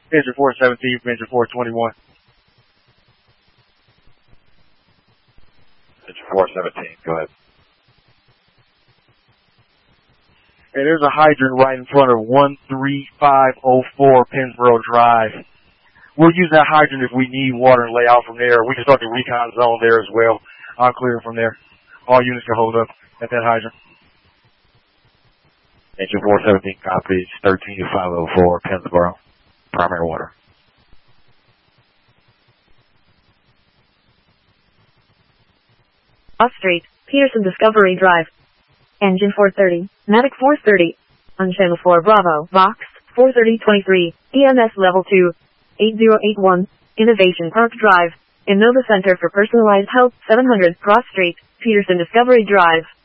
Engine 417 from engine 421. Engine 417, go ahead. Hey, there's a hydrant right in front of 13504 Pennsboro Drive. We'll use that hydrant if we need water and lay out from there. We can start the recon zone there as well. I'll clear it from there. All units can hold up at that hydrant. Engine 417 copies 13504 Pennsboro. Primary water. Off Street, Peterson Discovery Drive. Engine 430, Matic 430. On Channel 4 Bravo, Vox 43023, EMS Level 2, 8081, Innovation Park Drive. Innova Center for Personalized Health, 700 Cross Street, Peterson Discovery Drive.